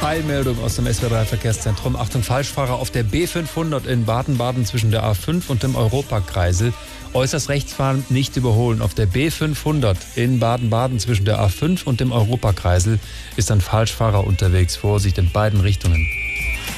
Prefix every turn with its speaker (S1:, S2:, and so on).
S1: Eilmeldung aus dem SWR3 Verkehrszentrum. Achtung, Falschfahrer auf der B500 in Baden-Baden zwischen der A5 und dem Europakreisel. Äußerst rechts fahren, nicht überholen. Auf der B500 in Baden-Baden zwischen der A5 und dem Europakreisel ist ein Falschfahrer unterwegs. Vorsicht in beiden Richtungen.